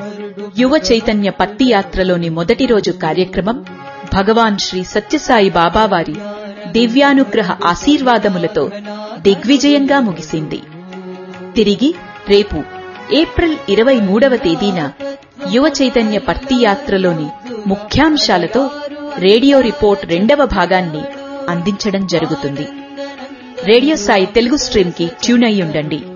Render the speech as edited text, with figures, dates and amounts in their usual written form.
యువ చైతన్య పత్తి యాత్రలోని మొదటి రోజు కార్యక్రమం భగవాన్ శ్రీ సత్యసాయి బాబావారి దివ్యానుగ్రహ ఆశీర్వాదములతో దిగ్విజయంగా ముగిసింది. తిరిగి రేపు ఏప్రిల్ 23వ తేదీన యువ చైతన్య పత్తి యాత్రలోని ముఖ్యాంశాలతో రేడియో రిపోర్ట్ 2వ భాగాన్ని అందించడం జరుగుతుంది. రేడియో సాయి తెలుగు స్ట్రీమ్ కి ట్యూన్ అయ్యుండండి.